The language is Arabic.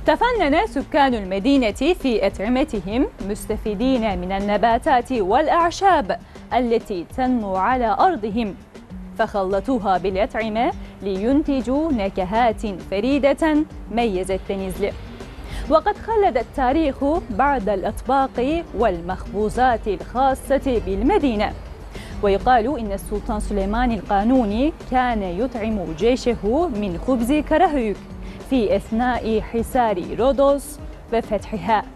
تفنن سكان المدينة في أطعمتهم مستفيدين من النباتات والأعشاب التي تنمو على أرضهم، فخلطوها بالأطعمة لينتجوا نكهات فريدة ميزت بنزل. وقد خلد التاريخ بعض الأطباق والمخبوزات الخاصة بالمدينة، ويقال إن السلطان سليمان القانوني كان يطعم جيشه من خبز كراهيوك في أثناء حصار رودوس وفتحها.